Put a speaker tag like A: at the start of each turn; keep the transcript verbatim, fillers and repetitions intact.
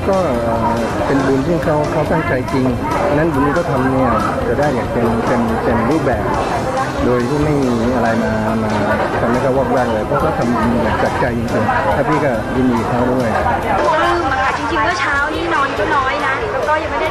A: ก็เป็นบุญที่เขาเขาตั้งใจจริงนั้นบุญนี้ก็ทำเนี่ยจะได้อย่างเป็นเป็นเป็นรูปแบบ โดยที่ไม่มีอะไรมามาทำให้เขาวอกแวกเลยเพราะเขาทำบุญแบบจากใจจริงๆถ้าพี่ก็ยินดีเขาด้วย
B: ปลื้มอะค่ะจริงๆเมื่อเช้านี่นอนก็น้อยนะแล้วก็ยังไม่ได้